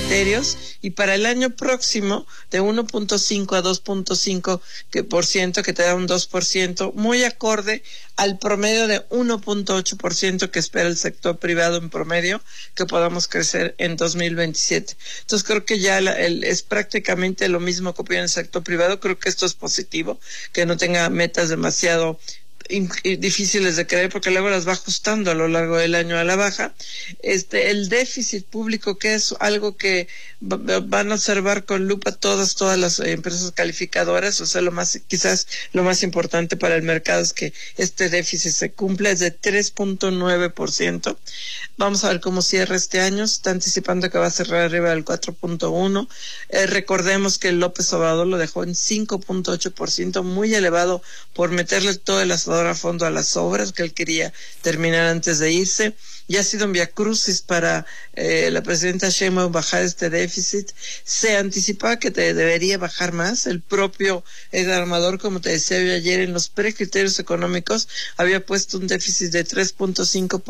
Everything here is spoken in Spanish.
criterios, y para el año próximo de 1.5 a 2.5%, que te da un 2%, muy acorde al promedio de 1.8% que espera el sector privado en promedio, que podamos crecer en 2027. Entonces creo que ya es prácticamente lo mismo que opina el sector privado. Creo que esto es positivo, que no tenga metas demasiado difíciles de creer, porque luego las va ajustando a lo largo del año a la baja. El déficit público, que es algo que van a observar con lupa todas las empresas calificadoras, o sea, quizás lo más importante para el mercado es que este déficit se cumpla, es de 3.9%. Vamos a ver cómo cierra este año. Se está anticipando que va a cerrar arriba del 4.1%. Recordemos que López Obrador lo dejó en 5.8%, muy elevado por meterle todo el asador a fondo a las obras que él quería terminar antes de irse. Ya ha sido un viacrucis para la presidenta Sheinbaum bajar este déficit. Se anticipaba que debería bajar más. El propio Edgar Armador, como te decía yo ayer, en los precriterios económicos había puesto un déficit de 3.5%.